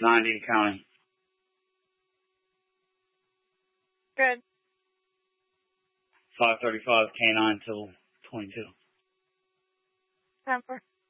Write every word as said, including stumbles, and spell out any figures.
ninety county. Good. five thirty-five K nine till twenty-two. Time for